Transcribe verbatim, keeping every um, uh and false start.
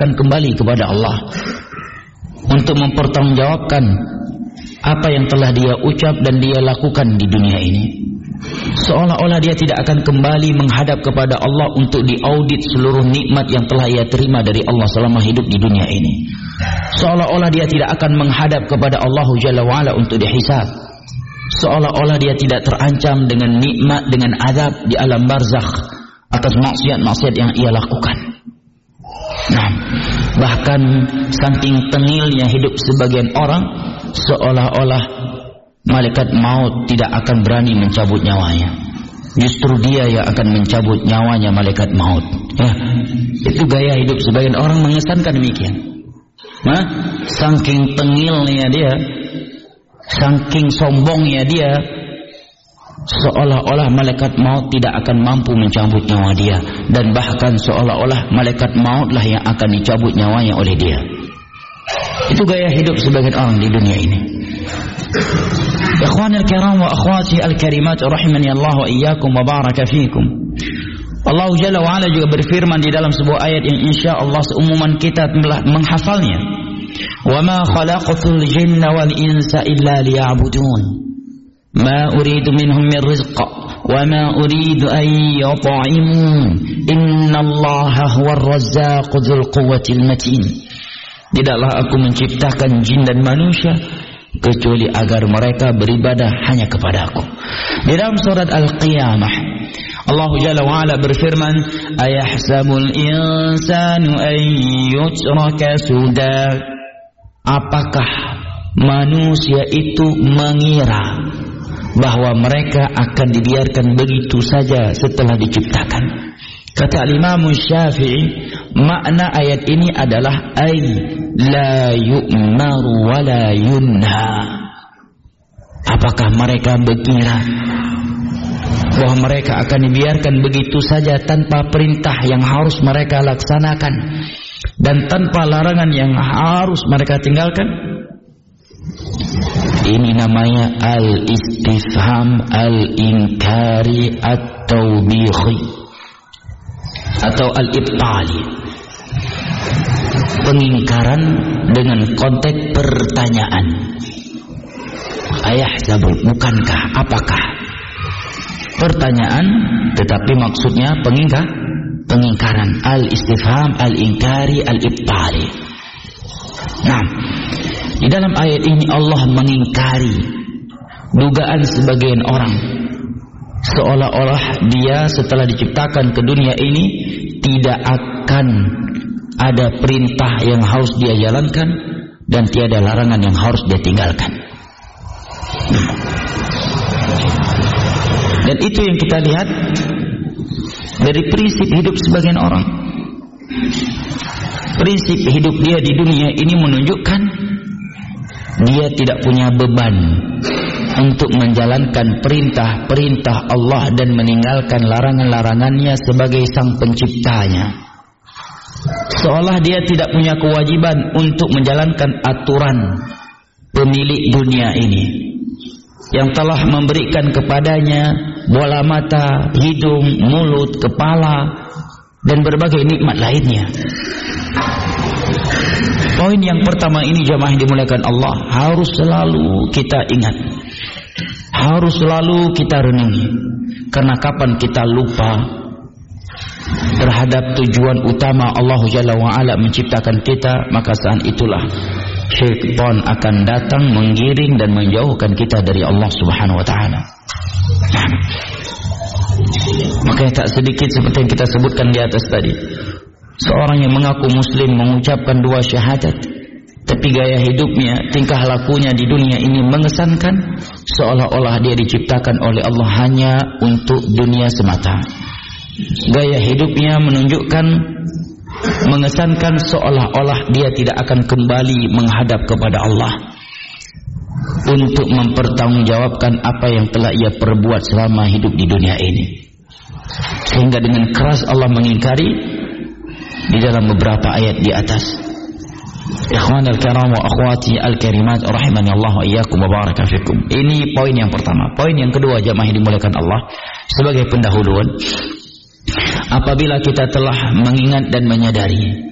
kembali kepada Allah untuk mempertanggungjawabkan apa yang telah dia ucap dan dia lakukan di dunia ini. Seolah-olah dia tidak akan kembali menghadap kepada Allah untuk diaudit seluruh nikmat yang telah ia terima dari Allah selama hidup di dunia ini. Seolah-olah dia tidak akan menghadap kepada Allah Jalla wa'ala untuk dihisab. Seolah-olah dia tidak terancam dengan nikmat, dengan azab di alam barzakh atas maksiat-maksiat yang ia lakukan. Nah, bahkan saking tengilnya hidup sebagian orang, seolah-olah malaikat maut tidak akan berani mencabut nyawanya. Justru dia yang akan mencabut nyawanya malaikat maut. Ya, itu gaya hidup sebagian orang mengesankan demikian. Nah, saking tengilnya dia, saking sombongnya dia, seolah-olah malaikat maut tidak akan mampu mencabut nyawa dia, dan bahkan seolah-olah malaikat mautlah yang akan dicabut nyawanya oleh dia. Itu gaya hidup sebagian orang di dunia ini. Ikhwani al-kiram wa akhwati al-karimat rahimani Allah wa iyyakum wa baraka fikum. Allah Jalla wa Ala juga berfirman di dalam sebuah ayat yang insyaallah seumuman kita telah menghafalnya. Wa ma khalaqtul jinna wal insa illa liya'budun. Ma uridu minhum min rizq wa ma uridu an yut'imun. Innallaha huwar razzaqu dzul quwwatil matin. Tidaklah aku menciptakan jin dan manusia kecuali agar mereka beribadah hanya kepada aku. Di dalam surat Al-Qiyamah Allah Jalla wa Ala berfirman, ayahsabul insanu an yutraka suda. Apakah manusia itu mengira bahwa mereka akan dibiarkan begitu saja setelah diciptakan? Kata Imam Syafi'i, makna ayat ini adalah ay la yu'maru wa la yunha. Apakah mereka mengira bahwa mereka akan dibiarkan begitu saja tanpa perintah yang harus mereka laksanakan dan tanpa larangan yang harus mereka tinggalkan? Ini namanya al-istifham al-inkari at-tawbihi atau al-ibtali, pengingkaran dengan konteks pertanyaan. Ayahsabul, bukankah, apakah? Pertanyaan tetapi maksudnya pengingkar, pengingkaran. Al-istifham al-inkari al-ibtali. Nah, di dalam ayat ini Allah mengingkari dugaan sebagian orang, seolah-olah dia setelah diciptakan ke dunia ini tidak akan ada perintah yang harus dia jalankan dan tiada larangan yang harus dia tinggalkan. Dan itu yang kita lihat dari prinsip hidup sebagian orang. Prinsip hidup dia di dunia ini menunjukkan dia tidak punya beban untuk menjalankan perintah-perintah Allah dan meninggalkan larangan-larangannya sebagai sang penciptanya. Seolah dia tidak punya kewajiban untuk menjalankan aturan pemilik dunia ini yang telah memberikan kepadanya bola mata, hidung, mulut, kepala, dan berbagai nikmat lainnya. Poin yang pertama ini jamaah yang dimuliakan Allah harus selalu kita ingat, harus selalu kita renungi. Karena kapan kita lupa terhadap tujuan utama Allah Jalla wa'ala menciptakan kita, maka saat itulah syaitan akan datang menggiring dan menjauhkan kita dari Allah Subhanahu wa ta'ala. Makanya tak sedikit seperti yang kita sebutkan di atas tadi, seorang yang mengaku muslim mengucapkan dua syahadat, tapi gaya hidupnya, tingkah lakunya di dunia ini mengesankan seolah-olah dia diciptakan oleh Allah hanya untuk dunia semata. Gaya hidupnya menunjukkan, mengesankan seolah-olah dia tidak akan kembali menghadap kepada Allah untuk mempertanggungjawabkan apa yang telah ia perbuat selama hidup di dunia ini. Sehingga dengan keras Allah mengingkari di dalam beberapa ayat di atas. Ikhwan al-kiram wa akhwati al-karimat rahimani Allah wa iyyakum wa baraka fikum. Ini poin yang pertama. Poin yang kedua jamaah yang dimuliakan Allah, sebagai pendahuluan, apabila kita telah mengingat dan menyadari